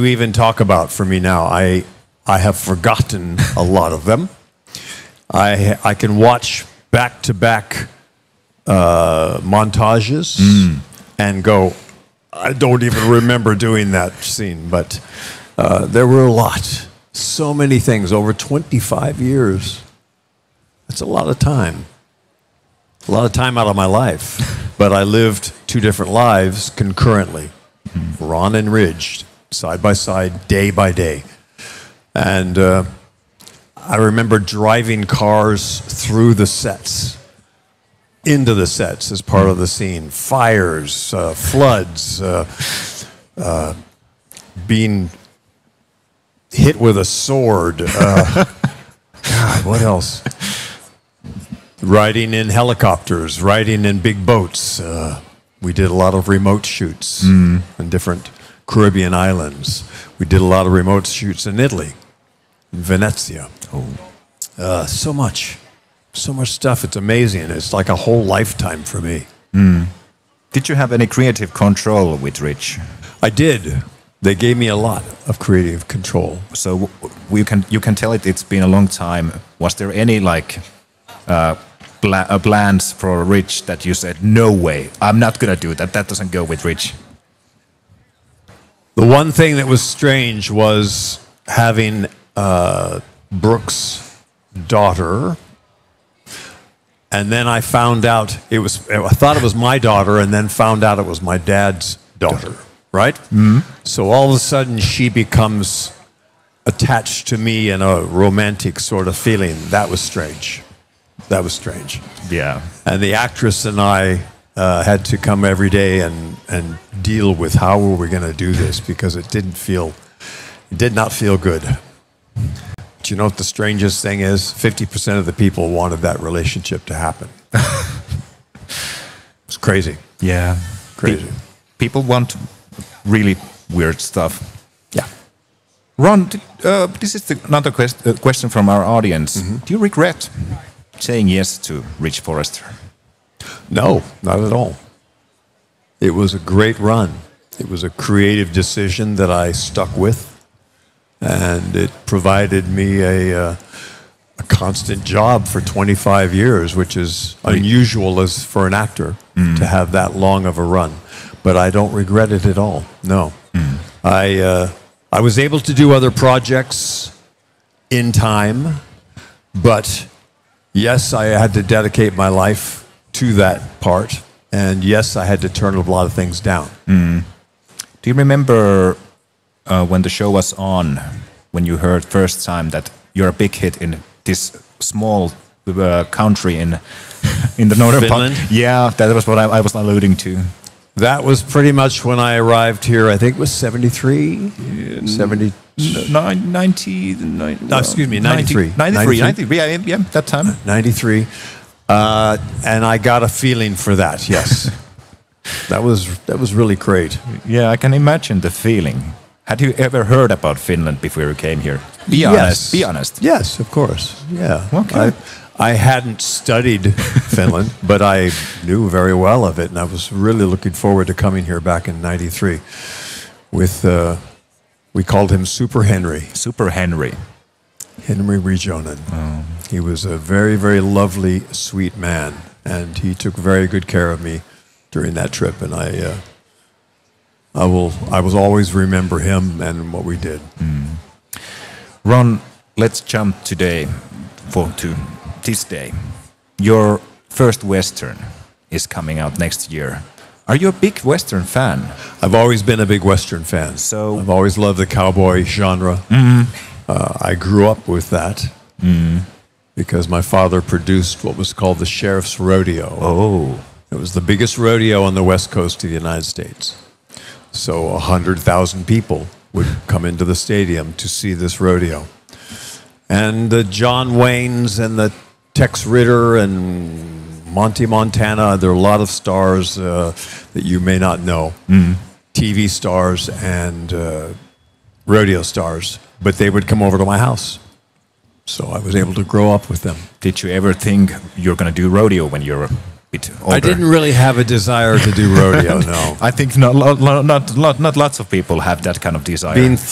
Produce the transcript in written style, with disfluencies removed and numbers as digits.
to even talk about for me now. I have forgotten a lot of them. I can watch back-to-back montages and go, I don't even remember doing that scene, but there were a lot. So many things over 25 years. That's a lot of time. A lot of time out of my life. But I lived two different lives concurrently. Ron and Ridge, side by side, day by day. And I remember driving cars through the sets, into the sets as part of the scene. Fires, floods, being hit with a sword. God, what else? Riding in helicopters, riding in big boats. We did a lot of remote shoots in different Caribbean islands. We did a lot of remote shoots in Italy, in Venezia. So much stuff. It's amazing. It's like a whole lifetime for me. Did you have any creative control with Rich? I did. They gave me a lot of creative control. So you can tell it's been a long time. Was there any plans for Rich that you said, no way, I'm not going to do that. That doesn't go with Rich. The one thing that was strange was having Brooks' daughter, and then I found out I thought it was my daughter, and then found out it was my dad's daughter, right? So all of a sudden she becomes attached to me in a romantic sort of feeling. That was strange. That was strange. Yeah. And the actress and I had to come every day and deal with how were we going to do this, because it did not feel good. But you know what the strangest thing is? 50% of the people wanted that relationship to happen. It's crazy. Yeah. Crazy. People want really weird stuff. Yeah. Ron, this is another question from our audience. Do you regret saying yes to Rich Forrester? No, not at all. It was a great run. It was a creative decision that I stuck with, and it provided me a constant job for 25 years, which is unusual as for an actor to have that long of a run. But I don't regret it at all. No. I was able to do other projects in time, but yes, I had to dedicate my life to that part, and yes, I had to turn a lot of things down. Do you remember when the show was on, when you heard first time that you're a big hit in this small country in the northern Finland? part? Yeah, that was what I was alluding to. That was pretty much when I arrived here. I think it was 73, 70. 90, No, excuse me, 93. 93, yeah, that time. 93. And I got a feeling for that, yes. That was really great. Yeah, I can imagine the feeling. Had you ever heard about Finland before you came here? Be honest. Be honest. Yes, of course. Yeah. Okay. I hadn't studied Finland, but I knew very well of it, and I was really looking forward to coming here back in '93 with, we called him Super Henry. Super Henry. Henry Regionen. Oh. He was a very, very lovely, sweet man, and he took very good care of me during that trip, and I will always remember him and what we did. Ron, let's jump today to this day. Your first Western is coming out next year. Are you a big Western fan? I've always been a big Western fan. So I've always loved the cowboy genre. I grew up with that because my father produced what was called the Sheriff's Rodeo. Oh. It was the biggest rodeo on the west coast of the United States. So 100,000 people would come into the stadium to see this rodeo. And the John Waynes and the Tex Ritter and Monty Montana, there are a lot of stars that you may not know, TV stars and rodeo stars, but they would come over to my house. So I was able to grow up with them. Did you ever think you're going to do rodeo when you're a bit older? I didn't really have a desire to do rodeo, no. I think not lots of people have that kind of desire. Being